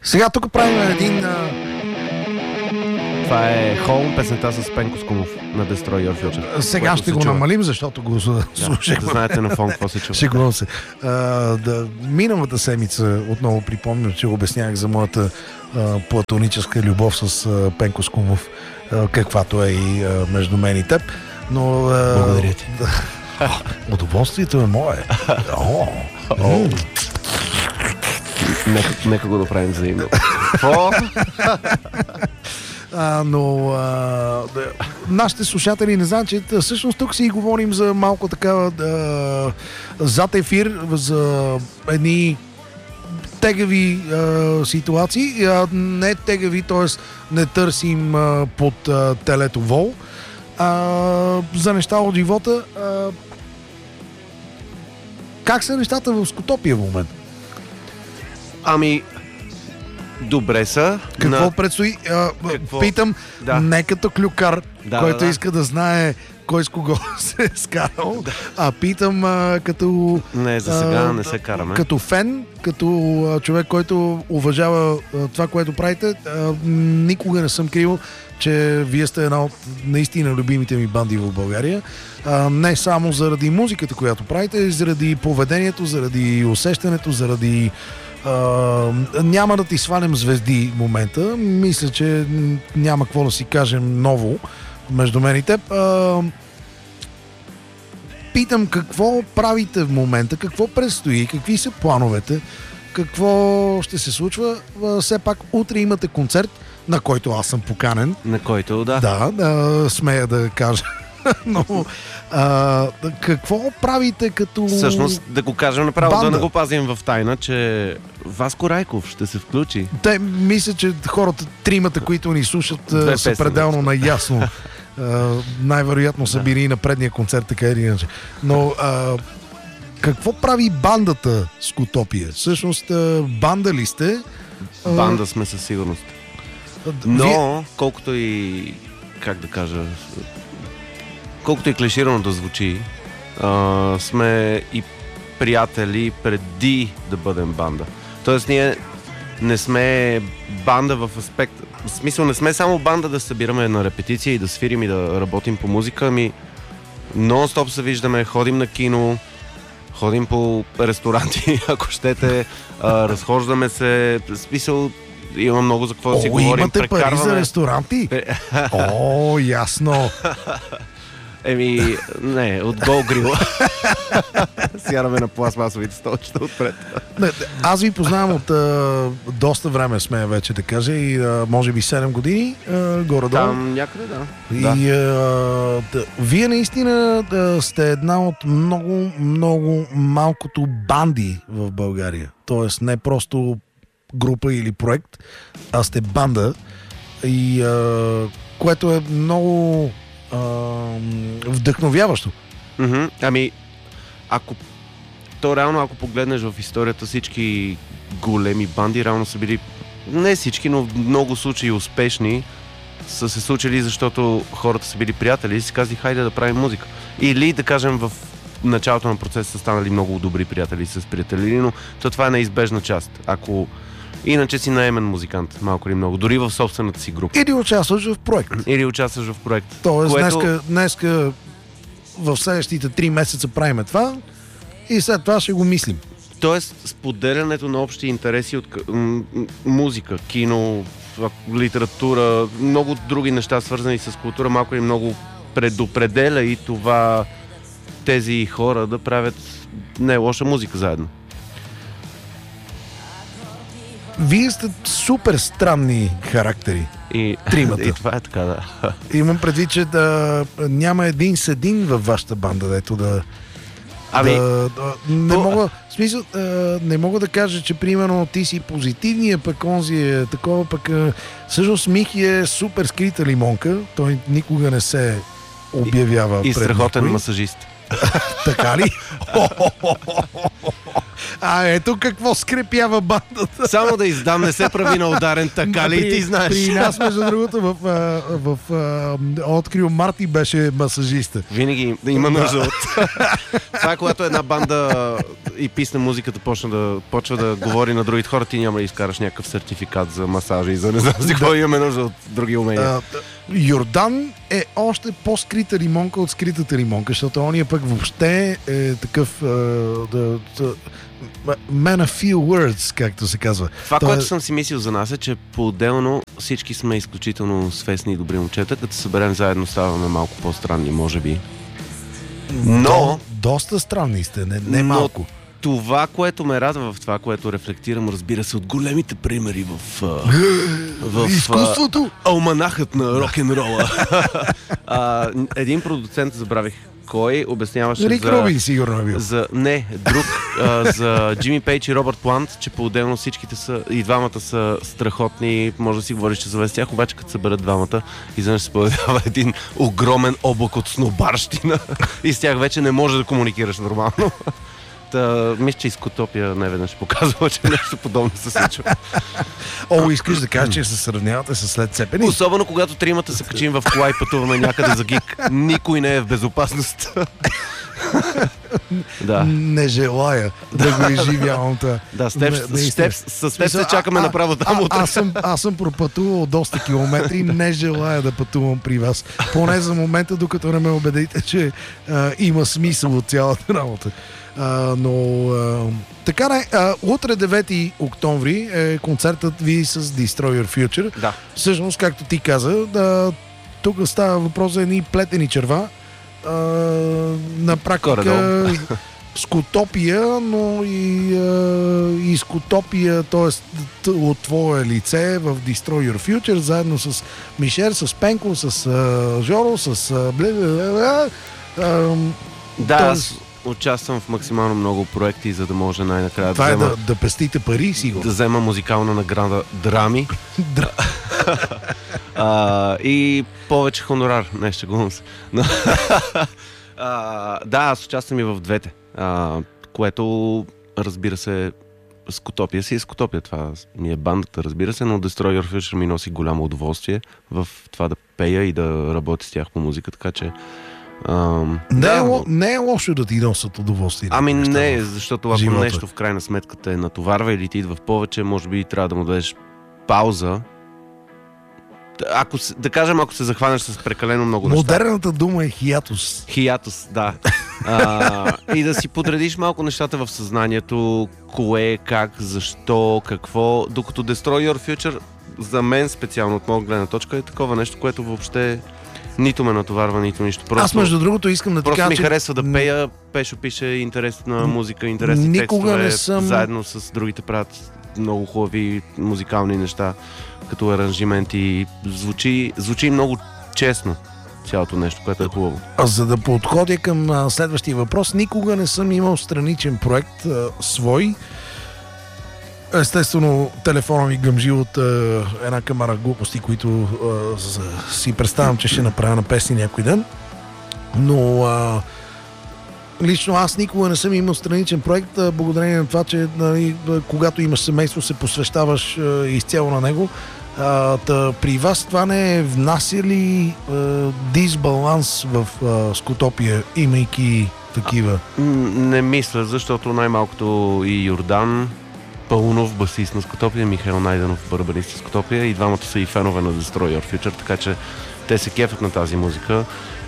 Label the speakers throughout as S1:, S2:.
S1: Сега тук правим един...
S2: Това е Холм, песента с Пенко Скумов на Destroy Your Future.
S1: Сега ще го намалим, защото го слушахме.
S2: Да знаете на фон какво се чува.
S1: Шегувам се. Миналата седмица отново припомням, че обяснях за моята платоническа любов с Пенко Скумов, каквато е и между мен и теб. Но,
S2: благодаря ти.
S1: Удоволствието е мое.
S2: Нека го направим взаимно.
S1: Но нашите слушатели не знаят, че всъщност тук си говорим за малко така зад ефир, за едни тегави ситуации. Не тегави, т.е. не търсим под телето вол. За неща от живота. Как са нещата в Скотопия в момента?
S2: Ами, добре са.
S1: Какво предстои? Питам, не като клюкар, който иска да знае кой с кого се е скарал, питам като...
S2: Не, за сега не се караме.
S1: Като фен, като човек, който уважава това, което правите, никога не съм крил, че вие сте една от наистина любимите ми банди в България. Не само заради музиката, която правите, заради поведението, заради усещането, заради... няма да ти свалям звезди в момента. Мисля, че няма какво да си кажем ново между мен и теб. Питам какво правите в момента, какво предстои, какви са плановете, какво ще се случва. Все пак утре имате концерт, на който аз съм поканен.
S2: На който, да.
S1: Да, смея да кажа. Но какво правите като
S2: всъщност, да го кажем направо,
S1: банда?
S2: Да не го пазим в тайна, че Васко Райков ще се включи.
S1: Те, мисля, че хората, тримата, които ни слушат, са пределно наясно. Най-вероятно са били и на предния концерт, така или иначе. Но какво прави бандата Скотопия? Всъщност, банда ли сте?
S2: Банда сме със сигурност. Но, колкото и, как да кажа, колкото и клиширано да звучи, сме и приятели преди да бъдем банда. Тоест ние не сме банда в аспект... В смисъл, не сме само банда да събираме на репетиция и да свирим и да работим по музика, ами нон-стоп се виждаме, ходим на кино, ходим по ресторанти, ако щете, разхождаме се, в смисъл, има много за какво да си говорим.
S1: Имате пари за ресторанти? Ясно.
S2: Еми, не, от Гол Грил. Сяраме на пластмасовите столчета отпред.
S1: Аз ви познавам от доста време, смея вече да кажа, и може би 7 години, горе-долу.
S2: Там някъде, да.
S1: И вие наистина сте една от много малкото банди в България. Тоест не просто група или проект, а сте банда, и което е много вдъхновяващо.
S2: Ами, ако погледнеш в историята, всички големи банди реално са били, не всички, но в много случаи успешни, са се случили, защото хората са били приятели и си казали, хайде да правим музика. Или, да кажем, в началото на процеса са станали много добри приятели с приятели, но това е неизбежна част. Ако иначе си наемен музикант, малко или много, дори в собствената си група.
S1: Или участваш в проект. Тоест, днеска в следващите 3 месеца правим това и след това ще го мислим.
S2: Тоест, споделянето на общи интереси от музика, кино, литература, много други неща, свързани с култура, малко или много предопределя и това тези хора да правят не лоша музика заедно.
S1: Вие сте супер странни характери. Тримата.
S2: И това е така, да.
S1: Имам предвид, че няма един седин във вашата банда, дето да... не мога да кажа, че примерно ти си позитивния, пък онзи е такова, пък всъщност Михи е супер скрита лимонка, той никога не се обявява
S2: и страхотен масажист.
S1: Така ли? Ето какво скрепява бандата.
S2: Само да издам, не се прави на ударен, така ли? Ти знаеш.
S1: При нас, между другото, в Открил Марти беше масажиста.
S2: Винаги има нужда от... Това е когато една банда и писне музиката почва да говори на другите хора, ти няма да изкараш някакъв сертификат за масажа и за не знам за какво имаме нужда от други умения.
S1: Йордан е още по-скрита лимонка от скритата лимонка, защото ония пък въобще е такъв man of few words, както се казва.
S2: Това, което съм си мислил за нас е, че по-отделно всички сме изключително свестни и добри момчета, като се съберем заедно ставаме малко по-странни, може би. Но...
S1: Доста странни сте, не малко.
S2: Това, което ме радва в това, което рефлектирам, разбира се, от големите примери в
S1: изкуството.
S2: Алманахът на рок-н-рола. Един продуцент, забравих кой, обясняваше
S1: Рик Рубин сигурно е бил.
S2: За Джимми Пейдж и Робърт Плант, че по-отделно всичките са, и двамата са страхотни, може да си говориш, че заведе с тях, обаче като съберат двамата, изведнъж се появява един огромен облак от снобарщина и с тях вече не можеш да комуникираш нормално. Мисля, че Изкутопия неведнъж показва, че нещо подобно се случва.
S1: Искаш да кажеш, че се сравнявате с Лед Цепелин?
S2: Особено когато тримата се качим в кола и пътуваме някъде за гик. Никой не е в безопасност. Да.
S1: Не желая да го изживявам.
S2: Да, с теб се чакаме направо там утре.
S1: Аз съм пропътувал доста километри, не желая да пътувам при вас. Поне за момента, докато не ме убедите, че има смисъл от цялата работа. Така не, утре 9 октомври е концертът ви с Destroy Your Future.
S2: Да.
S1: Всъщност, както ти каза, тук става въпрос за едни плетени черва. На практика Скутопия, но и Скутопия, т.е. от твое лице в Destroy Your Future, заедно с Мишер, с Пенко, с Жоро, с
S2: аз участвам в максимално много проекти, за да може най-накрая
S1: това да пестите пари, сигурно.
S2: Да взема музикална награда Драми. И повече хонорар. Не, шегувам се. Аз участвам и в двете. Което, разбира се, Скутопия си е Скутопия. Това ми е бандата, разбира се, но Destroy Your Future ми носи голямо удоволствие в това да пея и да работя с тях по музика, така че
S1: не е лошо да ти носят удоволствие.
S2: Не, защото ако нещо в крайна сметка те натоварва или ти идва в повече, може би трябва да му дадеш пауза. Да кажем, ако се захванеш с прекалено много неща.
S1: Модерната дума е хиатус.
S2: Хиатус, да. И да си подредиш малко нещата в съзнанието, кое, как, защо, какво, докато Destroy Your Future за мен специално от моя гледна точка е такова нещо, което въобще нито ме натоварва, нито нищо.
S1: Аз между другото искам да ти кажа,
S2: просто ми харесва да пея, Пешо пише интересна музика, интересни текстове, заедно с другите правят много хубави музикални неща, като аранжименти. Звучи много честно цялото нещо, което е хубаво.
S1: За да подходя към следващия въпрос, никога не съм имал страничен проект свой. Естествено, телефона ми гъмжи от една камара глупости, които си представям, че ще направя на песни някой ден. Но лично аз никога не съм имал страничен проект, благодарение на това, че когато имаш семейство, се посвещаваш изцяло на него. При вас това не е внася ли дисбаланс в Скутопия, имайки такива?
S2: Не мисля, защото най-малкото и Йордан Паунов, басист на Скутопия, Михаил Найденов, барабанист на Скутопия, и двамата са и фенове на Destroy Your Future, така че те се кефят на тази музика.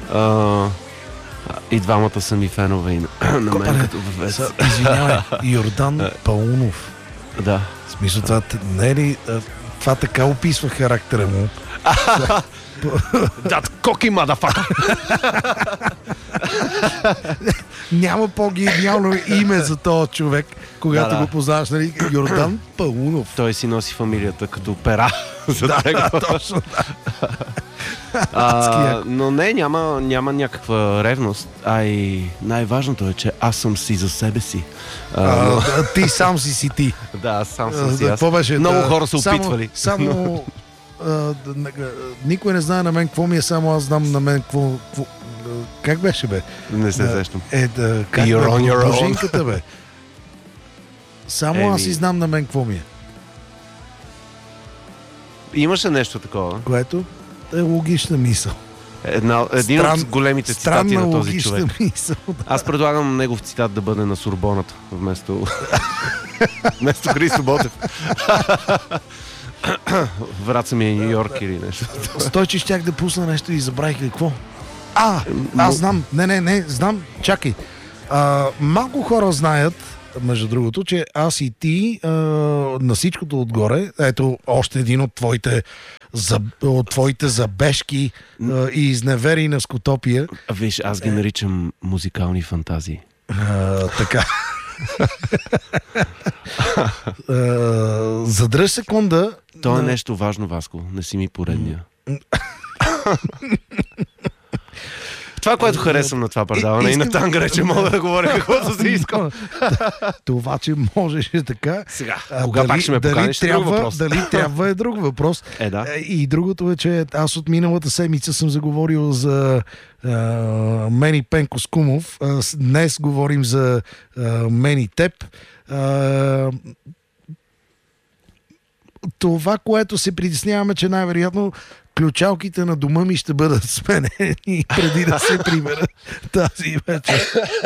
S2: И двамата са ми фенове и на мен като въвец.
S1: Извинявай, Йордан Паунов.
S2: Да.
S1: В смисъл, това не е ли... Това така описва характера му.
S2: That cocky motherfucker!
S1: Няма по-гениално име за този човек, когато го познаваш, нали? Йордан Паунов.
S2: Той си носи фамилията като пера.
S1: Точно.
S2: Но не, няма някаква ревност. И най-важното е, че аз съм си за себе си.
S1: Ти сам си ти.
S2: Да, сам съм си аз. Много хора са опитвали.
S1: Само никой не знае на мен какво ми е, само аз знам на мен какво... Как беше, бе?
S2: Не се сещам.
S1: Как
S2: You're on your own.
S1: Дружинката, бе. Само аз и знам на мен какво ми е.
S2: Имаше нещо такова.
S1: Което е логична мисъл.
S2: Един от големите цитати на този човек.
S1: Мисъл, да.
S2: Аз предлагам негов цитат да бъде на Сорбоната, вместо Христо Ботев. Враца ми е Ню Йорк или нещо.
S1: Стойче, щях да пусна нещо и забравих какво. Аз знам. Не, знам. Чакай. Малко хора знаят, между другото, че аз и ти на всичкото отгоре, ето още един от твоите забежки и изневери на Скотопия.
S2: Виж, аз ги наричам музикални фантазии.
S1: Така. Задръж секунда.
S2: То е нещо важно, Васко. Не си ми поредния. Това, което харесвам на това предаване и на Тангър, че мога да говоря каквото си искам.
S1: Това, че можеш така.
S2: Сега, кога пак ще ме поканиш, е друг въпрос.
S1: Дали трябва е друг въпрос.
S2: Да.
S1: И другото е, че аз от миналата седмица съм заговорил за Мени Пенко Скумов. Днес говорим за Мени Теб. Това, което се притесняваме, че най-вероятно ключалките на дома ми ще бъдат сменени преди да се прибера тази вечер.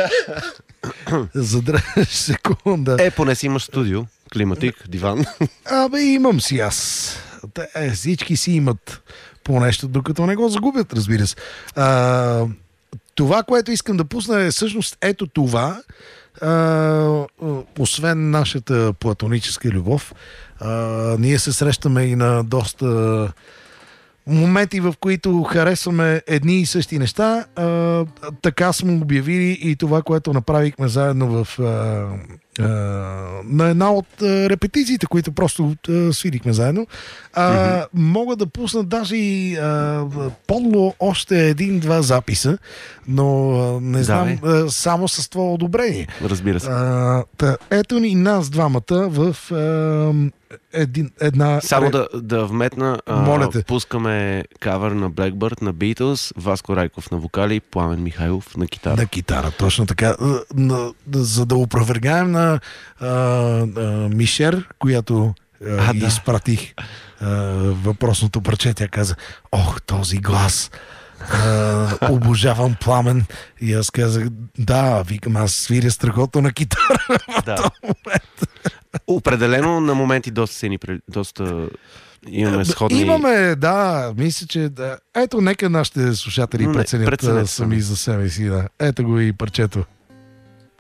S1: Задръж секунда.
S2: Поне си имаш студио, климатик, диван.
S1: Имам си аз. Всички си имат по нещо, докато не го загубят, разбира се. Това, което искам да пусна е всъщност ето това. Освен нашата платоническа любов, ние се срещаме и на доста моменти, в които харесваме едни и същи неща. Така сме обявили и това, което направихме заедно на една от репетициите, които просто свирихме заедно. Мога да пусна даже и подло още един-два записа, но не знам, само с това одобрение.
S2: Разбира се.
S1: Ето ни нас двамата в една...
S2: Само да вметна, пускаме кавър на Blackbird, на Beatles, Васко Райков на вокали, Пламен Михайлов на китара.
S1: На китара, точно така. За да опровергаем на Мишер, която изпратих въпросното парче, тя каза: ох, този глас! Обожавам Пламен. И аз казах: да, викам, аз свиря страхотно на китара в този момент.
S2: Определено на моменти доста имаме сходни...
S1: Имаме, да, мисля, че да. Ето, нека нашите слушатели преценят сами за себе си. Да. Ето го и парчето.